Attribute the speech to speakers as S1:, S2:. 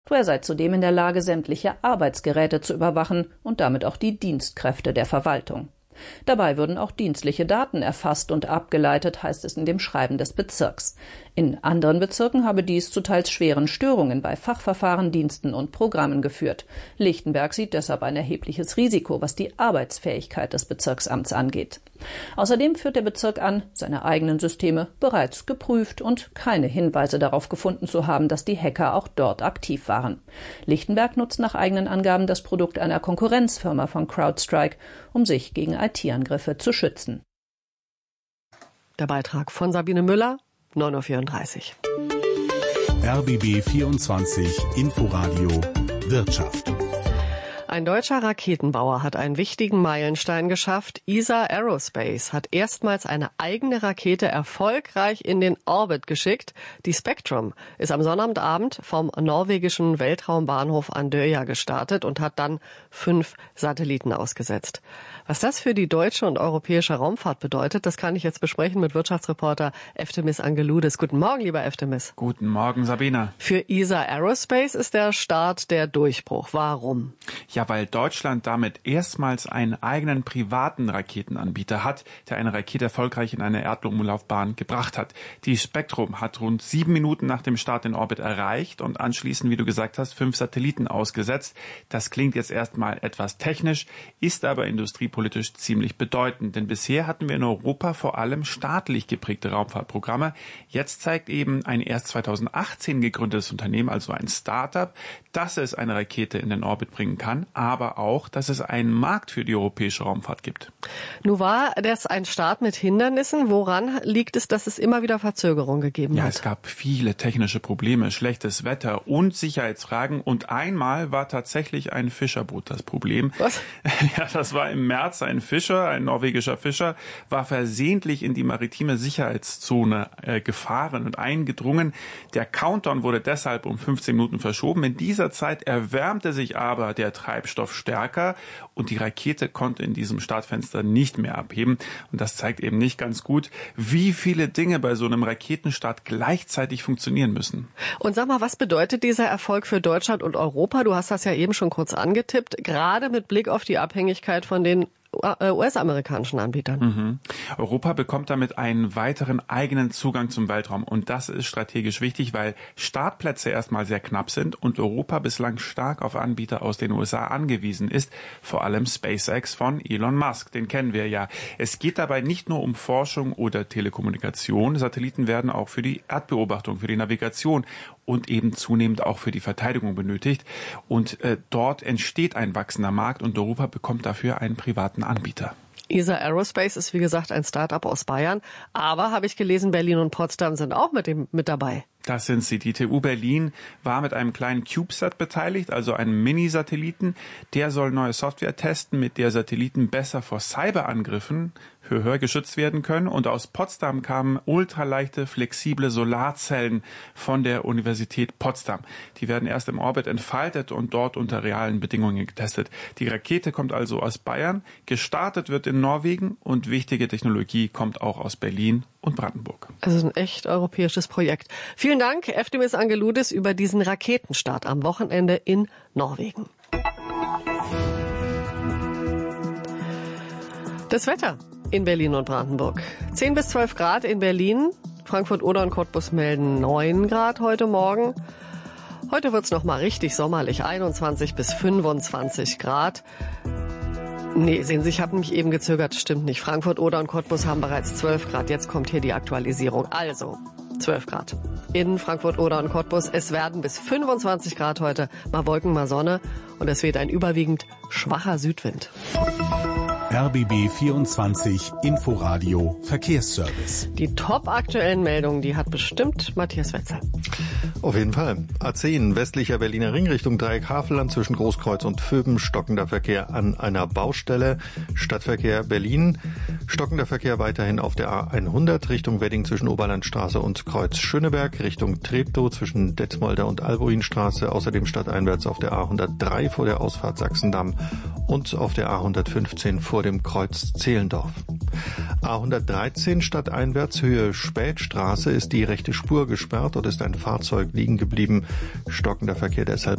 S1: Er sei zudem in der Lage, sämtliche Arbeitsgeräte zu überwachen und damit auch die Dienstkräfte der Verwaltung. Dabei würden auch dienstliche Daten erfasst und abgeleitet, heißt es in dem Schreiben des Bezirks. In anderen Bezirken habe dies zu teils schweren Störungen bei Fachverfahren, Diensten und Programmen geführt. Lichtenberg sieht deshalb ein erhebliches Risiko, was die Arbeitsfähigkeit des Bezirksamts angeht. Außerdem führt der Bezirk an, seine eigenen Systeme bereits geprüft und keine Hinweise darauf gefunden zu haben, dass die Hacker auch dort aktiv waren. Lichtenberg nutzt nach eigenen Angaben das Produkt einer Konkurrenzfirma von CrowdStrike, um sich gegen IT-Angriffe zu schützen.
S2: Der Beitrag von Sabine Müller, 9:34
S3: Uhr. RBB 24 Inforadio Wirtschaft.
S2: Ein deutscher Raketenbauer hat einen wichtigen Meilenstein geschafft. ESA Aerospace hat erstmals eine eigene Rakete erfolgreich in den Orbit geschickt. Die Spectrum ist am Sonnabendabend vom norwegischen Weltraumbahnhof Andøya gestartet und hat dann 5 Satelliten ausgesetzt. Was das für die deutsche und europäische Raumfahrt bedeutet, das kann ich jetzt besprechen mit Wirtschaftsreporter Eftemis Angeloudes. Guten Morgen, lieber Eftemis.
S4: Guten Morgen, Sabina.
S2: Für ESA Aerospace ist der Start der Durchbruch. Warum?
S4: Ja, weil Deutschland damit erstmals einen eigenen privaten Raketenanbieter hat, der eine Rakete erfolgreich in eine Erdumlaufbahn gebracht hat. Die Spectrum hat rund 7 Minuten nach dem Start den Orbit erreicht und anschließend, wie du gesagt hast, 5 Satelliten ausgesetzt. Das klingt jetzt erstmal etwas technisch, ist aber industriepolitisch ziemlich bedeutend. Denn bisher hatten wir in Europa vor allem staatlich geprägte Raumfahrtprogramme. Jetzt zeigt eben ein erst 2018 gegründetes Unternehmen, also ein Start-up, dass es eine Rakete in den Orbit bringen kann, aber auch, dass es einen Markt für die europäische Raumfahrt gibt.
S2: Nun war das ein Start mit Hindernissen. Woran liegt es, dass es immer wieder Verzögerungen gegeben hat?
S4: Ja, es gab viele technische Probleme, schlechtes Wetter und Sicherheitsfragen. Und einmal war tatsächlich ein Fischerboot das Problem.
S2: Was?
S4: Ja, das war im März. Ein Fischer, ein norwegischer Fischer, war versehentlich in die maritime Sicherheitszone gefahren und eingedrungen. Der Countdown wurde deshalb um 15 Minuten verschoben. In dieser Zeit erwärmte sich aber der Treibstoff stärker und die Rakete konnte in diesem Startfenster nicht mehr abheben. Und das zeigt eben nicht ganz gut, wie viele Dinge bei so einem Raketenstart gleichzeitig funktionieren müssen.
S2: Und sag mal, was bedeutet dieser Erfolg für Deutschland und Europa? Du hast das ja eben schon kurz angetippt, gerade mit Blick auf die Abhängigkeit von den US-amerikanischen Anbietern.
S4: Europa bekommt damit einen weiteren eigenen Zugang zum Weltraum. Und das ist strategisch wichtig, weil Startplätze erstmal sehr knapp sind und Europa bislang stark auf Anbieter aus den USA angewiesen ist. Vor allem SpaceX von Elon Musk, den kennen wir ja. Es geht dabei nicht nur um Forschung oder Telekommunikation. Satelliten werden auch für die Erdbeobachtung, für die Navigation und eben zunehmend auch für die Verteidigung benötigt. Und dort entsteht ein wachsender Markt und Europa bekommt dafür einen privaten Anbieter.
S2: ESA Aerospace ist, wie gesagt, ein Start-up aus Bayern. Aber, habe ich gelesen, Berlin und Potsdam sind auch mit dabei.
S4: Das sind sie. Die TU Berlin war mit einem kleinen CubeSat beteiligt, also einem Mini-Satelliten. Der soll neue Software testen, mit der Satelliten besser vor Cyberangriffen geschützt werden können. Und aus Potsdam kamen ultraleichte, flexible Solarzellen von der Universität Potsdam. Die werden erst im Orbit entfaltet und dort unter realen Bedingungen getestet. Die Rakete kommt also aus Bayern, gestartet wird in Norwegen und wichtige Technologie kommt auch aus Berlin und Brandenburg.
S2: Also ein echt europäisches Projekt. Vielen Dank, Eftemis Angeloudes, über diesen Raketenstart am Wochenende in Norwegen. Das Wetter in Berlin und Brandenburg. 10 bis 12 Grad in Berlin. Frankfurt, Oder und Cottbus melden 9 Grad heute Morgen. Heute wird's noch mal richtig sommerlich. 21 bis 25 Grad. Nee, sehen Sie, ich habe mich eben gezögert. Stimmt nicht. Frankfurt, Oder und Cottbus haben bereits 12 Grad. Jetzt kommt hier die Aktualisierung. Also 12 Grad. In Frankfurt, Oder und Cottbus. Es werden bis 25 Grad heute. Mal Wolken, mal Sonne. Und es weht ein überwiegend schwacher Südwind.
S3: RBB 24 Inforadio Verkehrsservice.
S2: Die top-aktuellen Meldungen, die hat bestimmt Matthias Wetzel.
S5: Auf jeden Fall. A10, westlicher Berliner Ring Richtung Dreieck Havelland zwischen Großkreuz und Vöben. Stockender Verkehr an einer Baustelle. Stadtverkehr Berlin. Stockender Verkehr weiterhin auf der A100 Richtung Wedding zwischen Oberlandstraße und Kreuz Schöneberg. Richtung Treptow zwischen Detmolder und Albuinstraße. Außerdem stadteinwärts auf der A103 vor der Ausfahrt Sachsendamm und auf der A115 vor dem Kreuz Zehlendorf. A113 stadteinwärts Höhe Spätstraße ist die rechte Spur gesperrt. Dort ist ein Fahrzeug liegen geblieben. Stockender Verkehr deshalb